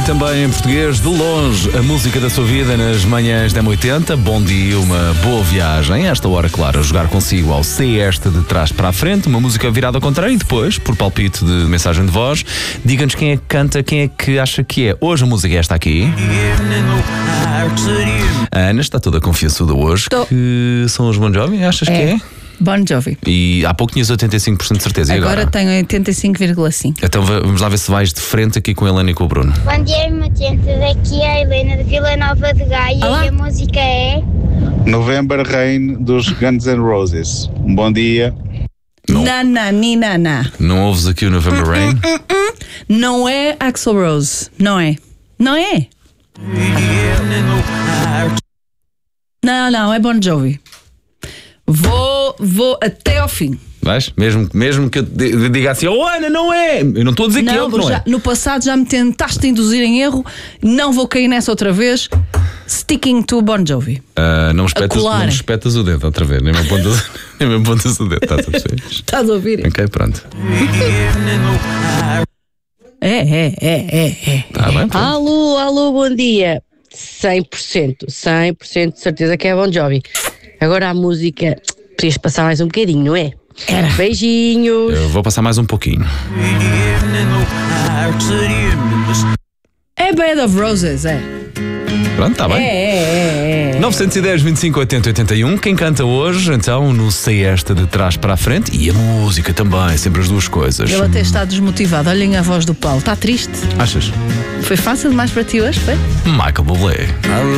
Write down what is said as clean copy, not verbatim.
também em português, de longe, a música da sua vida nas manhãs da M80. Bom dia, uma boa viagem. Esta hora, claro, a jogar consigo ao Sei Esta de trás para a frente, uma música virada ao contrário e depois, por palpite de mensagem de voz, diga-nos quem é que canta, quem é que acha que é. Hoje a música é esta aqui. A Ana está toda confiançuda hoje que são os Bon Jovi, achas que é? Bon Jovi. E há pouco tinhas 85% de certeza. Agora tenho 85,5%. Então vamos lá ver se vais de frente aqui com a Helena e com o Bruno. Bom dia, M80. Daqui é a Helena de Vila Nova de Gaia. Olá. E a música é November Rain dos Guns N' Roses. Um bom dia. Não. Nana. Não ouves aqui o November Rain? Não é Axl Rose. Não é. Não é. Não, é Bon Jovi. Vou até ao fim. Vais? Mesmo que eu diga assim, oh Ana, não é! Eu não estou a dizer que não é. No passado já me tentaste induzir em erro. Não vou cair nessa outra vez. Sticking to Bon Jovi. Não me espetas o dedo outra vez. Nem me apontas o dedo. Estás a perceber? Estás a ouvir? Ok, pronto. É. Tá bem, pronto. Alô, bom dia. 100% de certeza que é Bon Jovi. Agora a música, podias passar mais um bocadinho, não é? Beijinhos. Eu vou passar mais um pouquinho. É Bed of Roses, é. Pronto, está bem. É. 910, 25, 80, 81. Quem canta hoje, então, no Sei Esta de trás para a frente. E a música também, sempre as duas coisas. Ele até está desmotivado. Olhem a voz do Paulo. Está triste. Achas? Foi fácil demais para ti hoje, foi? Michael Bublé.